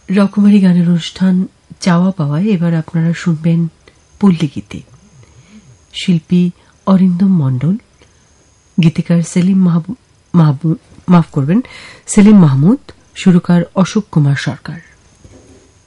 রকমারি গানের অনুষ্ঠান চাওয়া পাওয়ায় এবার আপনারা শুনবেন পল্লীগীতি। শিল্পী অরিন্দম মণ্ডল, গীতিকার সেলিম মাহমুদ, সুরকার অশোক কুমার সরকার।